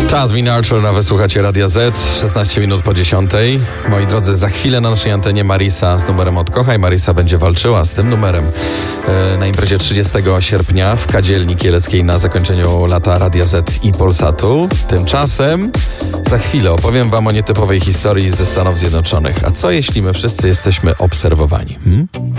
Jasmine Archer na wysłuchacie Radia Z, 16 minut po 10. Moi drodzy, za chwilę na naszej antenie Marisa z numerem Odkochaj. Marisa będzie walczyła z tym numerem na imprezie 30 sierpnia w Kadzielni Kieleckiej na zakończeniu lata Radia Z i Polsatu. Tymczasem za chwilę opowiem wam o nietypowej historii ze Stanów Zjednoczonych. A co jeśli my wszyscy jesteśmy obserwowani?